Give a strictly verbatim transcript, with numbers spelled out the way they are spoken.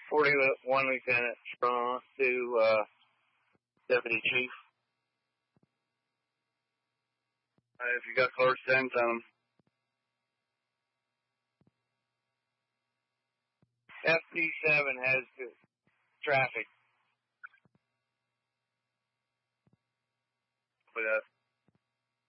forty-one Lieutenant Strong to uh, Deputy Chief. Uh, if you got close, send some. F P seven has traffic with us.